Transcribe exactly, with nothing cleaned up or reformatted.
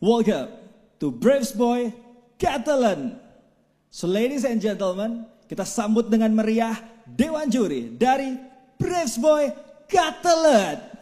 Welcome to Braves Boy Catalan. So ladies and gentlemen, kita sambut dengan meriah Dewan Juri dari Braves Boy Catalan.